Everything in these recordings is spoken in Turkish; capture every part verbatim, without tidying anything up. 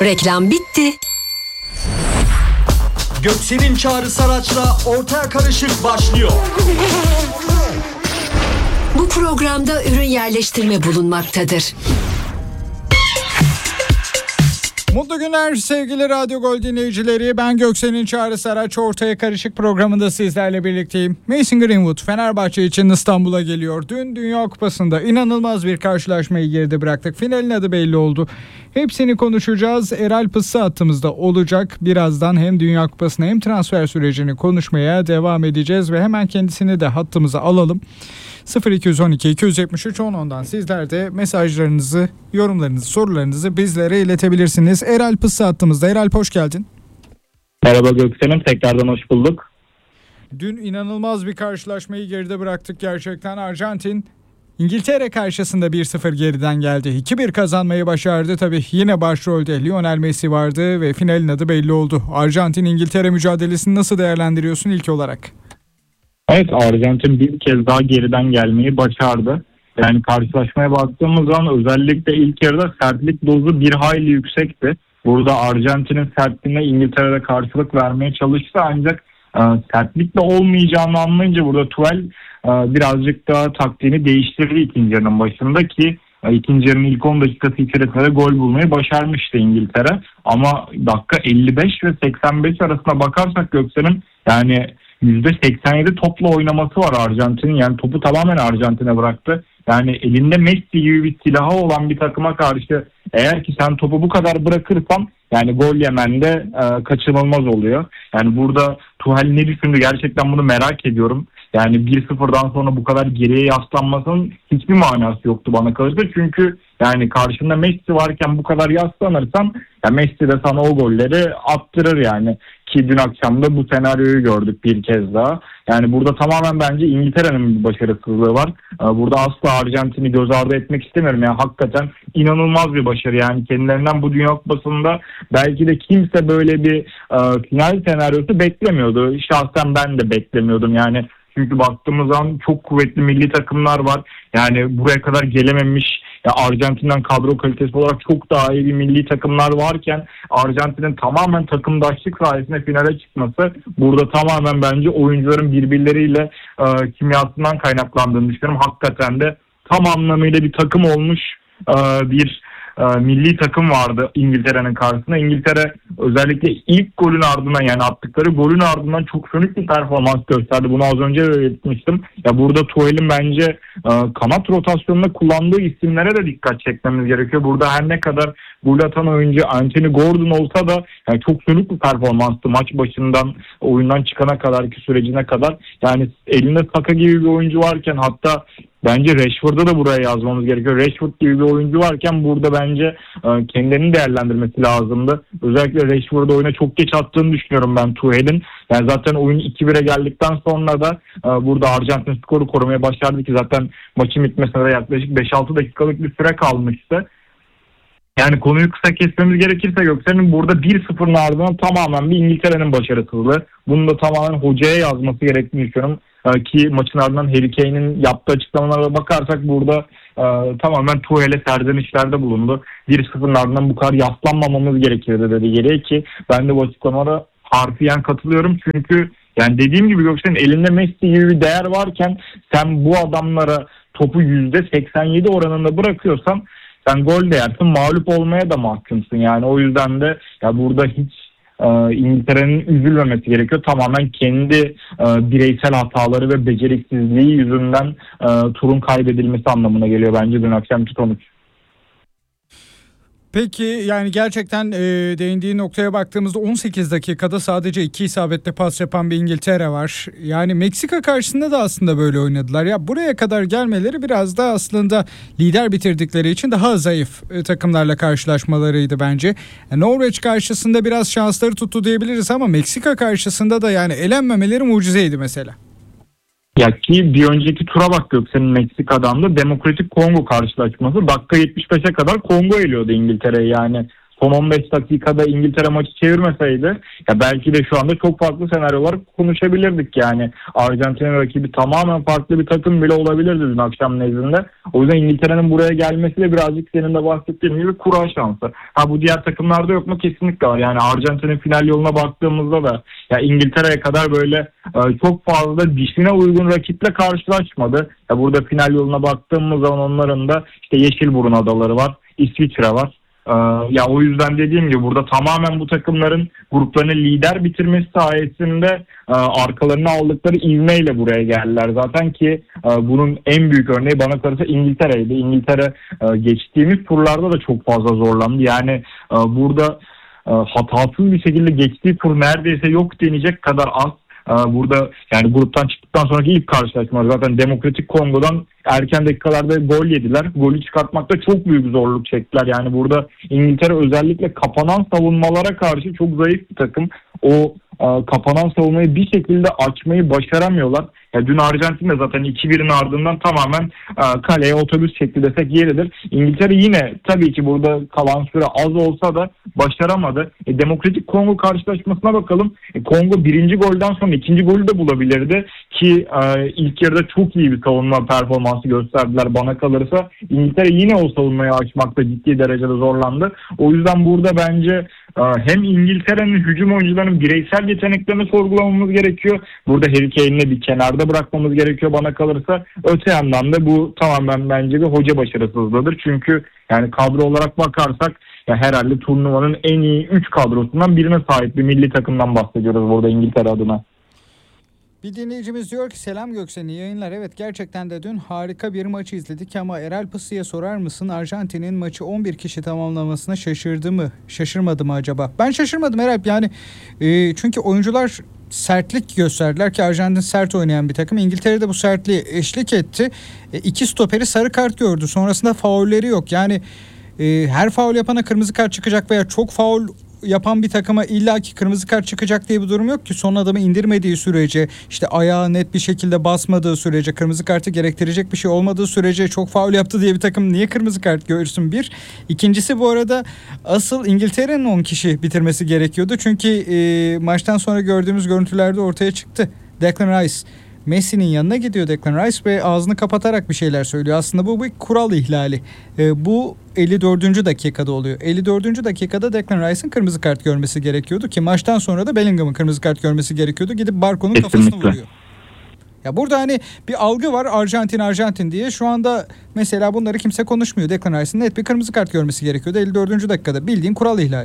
Reklam bitti. Göksel'in Çağrı Saraç'la Ortaya Karışık başlıyor. Bu programda ürün yerleştirme bulunmaktadır. Mutlu günler sevgili Radyo Gol dinleyicileri. Ben Göksel'in Çağrı Saraç, Ortaya Karışık programında sizlerle birlikteyim. Mason Greenwood Fenerbahçe için İstanbul'a geliyor. Dün Dünya Kupası'nda inanılmaz bir karşılaşmayı geride bıraktık. Finalin adı belli oldu. Hepsini konuşacağız. Eral Pıssı hattımızda olacak. Birazdan hem Dünya Kupası'nı hem transfer sürecini konuşmaya devam edeceğiz ve hemen kendisini de hattımıza alalım. sıfır iki on iki iki yetmiş üç on ondan sizler de mesajlarınızı, yorumlarınızı, sorularınızı bizlere iletebilirsiniz. Eral Pıssı hattımızda. Eral, hoş geldin. Merhaba Göksel'im, tekrardan hoş bulduk. Dün inanılmaz bir karşılaşmayı geride bıraktık gerçekten. Arjantin İngiltere karşısında bir sıfır geriden geldi. iki bir kazanmayı başardı. Tabii yine başrolde Lionel Messi vardı ve finalin adı belli oldu. Arjantin-İngiltere mücadelesini nasıl değerlendiriyorsun ilk olarak? Evet, Arjantin bir kez daha geriden gelmeyi başardı. Yani karşılaşmaya baktığımız zaman özellikle ilk yarıda sertlik dozu bir hayli yüksekti. Burada Arjantin'in sertliğine İngiltere'de karşılık vermeye çalıştı ancak e, sertlikle olmayacağını anlayınca burada Tuchel e, birazcık daha taktiğini değiştirdi ikinci yarının başında ki e, ikinci yarının ilk on dakikası içerisinde de gol bulmayı başarmıştı İngiltere. Ama dakika elli beş ve seksen beş arasına bakarsak Göksel'in yani yüzde seksen yedi topla oynaması var Arjantin'in. Yani topu tamamen Arjantin'e bıraktı. Yani elinde Messi gibi bir silahı olan bir takıma karşı eğer ki sen topu bu kadar bırakırsan yani gol yemen de e, kaçınılmaz oluyor. Yani burada Tuchel ne düşündü gerçekten bunu merak ediyorum. Yani bir sıfırdan sonra bu kadar geriye yaslanmasının hiçbir manası yoktu bana kalırsa. Çünkü yani karşında Messi varken bu kadar yaslanırsan ya Messi de sana o golleri attırır yani. Ki dün akşam da bu senaryoyu gördük bir kez daha. Yani burada tamamen bence İngiltere'nin bir başarısızlığı var. Burada asla Arjantin'i göz ardı etmek istemiyorum. Yani hakikaten inanılmaz bir başarı. Yani kendilerinden bu Dünya Kupası'nda belki de kimse böyle bir e, final senaryosu beklemiyordu. Şahsen ben de beklemiyordum yani. Çünkü baktığımız zaman çok kuvvetli milli takımlar var. Yani buraya kadar gelememiş ya Arjantin'den kadro kalitesi olarak çok daha iyi bir milli takımlar varken Arjantin'in tamamen takımdaşlık sayesinde finale çıkması burada tamamen bence oyuncuların birbirleriyle e, kimyasından kaynaklandığını düşünüyorum. Hakikaten de tam anlamıyla bir takım olmuş e, bir e, milli takım vardı İngiltere'nin karşısında. İngiltere özellikle ilk golün ardından yani attıkları golün ardından çok sönük bir performans gösterdi. Bunu az önce de belirtmiştim. Ya burada Tuchel'in bence e, kanat rotasyonunda kullandığı isimlere de dikkat çekmemiz gerekiyor. Burada her ne kadar gol atan oyuncu Anthony Gordon olsa da yani çok sönük bir performanstı maç başından oyundan çıkana kadarki sürecine kadar. Yani elinde Saka gibi bir oyuncu varken hatta bence Rashford'a da buraya yazmamız gerekiyor. Rashford gibi bir oyuncu varken burada bence e, kendilerini değerlendirmesi lazımdı. Özellikle Rashford'u oyuna çok geç attığını düşünüyorum ben Tuchel'in. Yani zaten oyun iki bire geldikten sonra da e, burada Arjantin skoru korumaya başardı ki zaten maçın bitmesine de yaklaşık beş altı dakikalık bir süre kalmıştı. Yani konuyu kısa kesmemiz gerekirse Göksel'in burada bir sıfırın ardından tamamen bir İngiltere'nin başarısızlığı. Bunu da tamamen hocaya yazması gerektiğini düşünüyorum. Ee, ki maçın ardından Harry Kane'in yaptığı açıklamalara bakarsak burada e, tamamen Tuchel'e serzenişlerde bulundu. bir sıfırın ardından bu kadar yaslanmamamız gerekirdi dedi geriye ki ben de bu açıklamalara harfiyen katılıyorum. Çünkü yani dediğim gibi Göksel'in elinde Messi gibi bir değer varken sen bu adamlara topu yüzde seksen yedi oranında bırakıyorsan sen gol de yersin, mağlup olmaya da mahkumsun. Yani o yüzden de ya burada hiç e, İngiltere'nin üzülmemesi gerekiyor. Tamamen kendi e, bireysel hataları ve beceriksizliği yüzünden e, turun kaybedilmesi anlamına geliyor bence dün akşamki sonuç. Peki yani gerçekten e, değindiği noktaya baktığımızda on sekiz dakikada sadece iki isabetle pas yapan bir İngiltere var. Yani Meksika karşısında da aslında böyle oynadılar. Ya buraya kadar gelmeleri biraz da aslında lider bitirdikleri için daha zayıf e, takımlarla karşılaşmalarıydı bence. Yani Norveç karşısında biraz şansları tuttu diyebiliriz ama Meksika karşısında da yani elenmemeleri mucizeydi mesela. Ya ki bir önceki tura bak Göksel'in Meksika'dan da Demokratik Kongo karşılaşması dakika yetmiş beşe kadar Kongo eliyordu İngiltere'yi yani son on beş dakikada İngiltere maçı çevirmeseydi ya belki de şu anda çok farklı senaryolar konuşabilirdik yani. Arjantin'in rakibi tamamen farklı bir takım bile olabilirdi dün akşam nezdinde. O yüzden İngiltere'nin buraya gelmesi de birazcık senin de bahsettiğin gibi kura şansı. Ha bu diğer takımlarda yok mu? Kesinlikle var. Yani Arjantin'in final yoluna baktığımızda da ya İngiltere'ye kadar böyle e, çok fazla dişine uygun rakiple karşılaşmadı. Ya burada final yoluna baktığımız zaman onların da işte Yeşilburun adaları var, İsviçre var. Ee, ya o yüzden dediğim gibi burada tamamen bu takımların gruplarını lider bitirmesi sayesinde e, arkalarına aldıkları ivmeyle buraya geldiler. Zaten ki e, bunun en büyük örneği bana kalırsa İngiltere'ydi. İngiltere e, geçtiğimiz turlarda da çok fazla zorlandı. Yani e, burada e, hatasız bir şekilde geçtiği tur neredeyse yok denecek kadar az. Burada yani gruptan çıktıktan sonraki ilk karşılaşmalar zaten Demokratik Kongo'dan erken dakikalarda gol yediler. Golü çıkartmakta çok büyük zorluk çektiler. Yani burada İngiltere özellikle kapanan savunmalara karşı çok zayıf bir takım. O kapanan savunmayı bir şekilde açmayı başaramıyorlar. Ya dün Arjantin de zaten iki birin ardından tamamen kaleye otobüs çekti desek yeridir. İngiltere yine tabii ki burada kalan süre az olsa da başaramadı. E, Demokratik Kongo karşılaşmasına bakalım. E, Kongo birinci golden sonra ikinci golü de bulabilirdi ki e, ilk yarıda çok iyi bir savunma performansı gösterdiler bana kalırsa. İngiltere yine o savunmayı açmakta ciddi derecede zorlandı. O yüzden burada bence e, hem İngiltere'nin hücum oyuncularının bireysel yeteneklerini sorgulamamız gerekiyor. Burada Harry Kane'i bir kenarda bırakmamız gerekiyor bana kalırsa. Öte yandan da bu tamamen bence bir hoca başarısızlığıdır. Çünkü yani kadro olarak bakarsak ya herhalde turnuvanın en iyi üç kadrosundan birine sahip bir milli takımdan bahsediyoruz burada İngiltere adına. Bir dinleyicimiz diyor ki selam Göksen, iyi yayınlar. Evet, gerçekten de dün harika bir maçı izledik ama Erel Pısı'ya sorar mısın, Arjantin'in maçı on bir kişi tamamlamasına şaşırdı mı? Şaşırmadı mı acaba? Ben şaşırmadım Erel, yani e, çünkü oyuncular sertlik gösterdiler ki Arjantin sert oynayan bir takım. İngiltere'de bu sertliği eşlik etti. E, iki stoperi sarı kart gördü. Sonrasında faulleri yok. Yani e, her faul yapana kırmızı kart çıkacak veya çok faul yapan bir takıma illaki kırmızı kart çıkacak diye bir durum yok ki. Son adamı indirmediği sürece, işte ayağı net bir şekilde basmadığı sürece, kırmızı kartı gerektirecek bir şey olmadığı sürece çok faul yaptı diye bir takım niye kırmızı kart görsün? Bir. İkincisi, bu arada asıl İngiltere'nin on kişi bitirmesi gerekiyordu. Çünkü e, maçtan sonra gördüğümüz görüntülerde ortaya çıktı. Declan Rice Messi'nin yanına gidiyor, Declan Rice, ve ağzını kapatarak bir şeyler söylüyor. Aslında bu bir kural ihlali. E, bu elli dördüncü dakikada oluyor. elli dördüncü dakikada Declan Rice'ın kırmızı kart görmesi gerekiyordu ki maçtan sonra da Bellingham'ın kırmızı kart görmesi gerekiyordu. Gidip Barco'nun kafasını vuruyor. Ya burada hani bir algı var, Arjantin Arjantin diye. Şu anda mesela bunları kimse konuşmuyor. Declan Rice'ın net bir kırmızı kart görmesi gerekiyordu elli dördüncü dakikada. Bildiğin kural ihlali.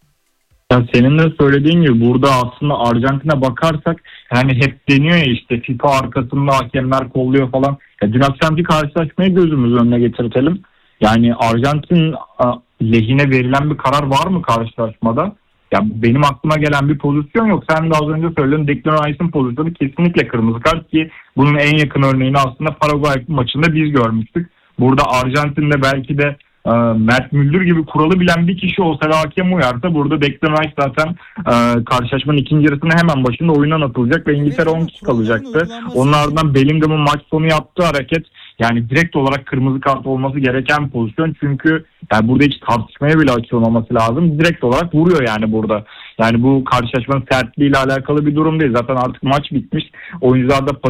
Ya senin de söylediğin gibi burada aslında Arjantin'e bakarsak yani hep deniyor ya işte FIFA arkasında hakemler kolluyor falan. Ya dün akşamki karşılaşmayı gözümüz önüne getirtelim. Yani Arjantin lehine verilen bir karar var mı karşılaşmada? Ya benim aklıma gelen bir pozisyon yok. Sen de az önce söyledin, Declan Rice'ın pozisyonu kesinlikle kırmızı kart ki bunun en yakın örneğini aslında Paraguay maçında biz görmüştük. Burada Arjantin'de belki de Mert Müldür gibi kuralı bilen bir kişi olsa ve hakem uyarsa burada Declan Rice zaten e, karşılaşmanın ikinci yarısında hemen başında oyundan atılacak ve İngiltere on kişi kalacaktı. Onun ardından Bellingham'ın maç sonu yaptığı hareket yani direkt olarak kırmızı kart olması gereken pozisyon. Çünkü yani burada hiç tartışmaya bile açılmaması lazım. Direkt olarak vuruyor yani burada. Yani bu karşılaşmanın sertliğiyle alakalı bir durum değil. Zaten artık maç bitmiş. Oyuncular da